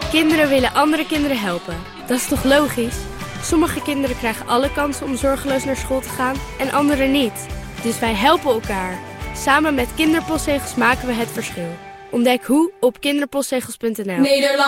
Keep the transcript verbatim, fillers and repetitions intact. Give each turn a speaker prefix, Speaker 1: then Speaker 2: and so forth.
Speaker 1: Kinderen willen andere kinderen helpen. Dat is toch logisch? Sommige kinderen krijgen alle kansen om zorgeloos naar school te gaan en anderen niet. Dus wij helpen elkaar. Samen met Kinderpostzegels maken we het verschil. Ontdek hoe op kinderpostzegels punt n l.
Speaker 2: Nederland.